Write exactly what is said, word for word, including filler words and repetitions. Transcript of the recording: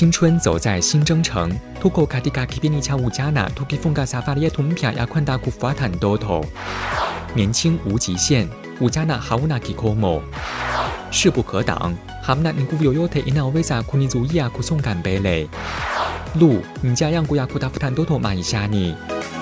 青春走在新征程，tuko katika kipindi cha ujana tukifunga safari yetu mpya ya kwenda kufuata ndoto。年轻无极限 ，ujana hauna kikomo， 势不可挡 ，hamna nguvu yoyote inayoweza kunizuia kusonga mbele。路，njia yangu ya kutafuta ndoto maishani。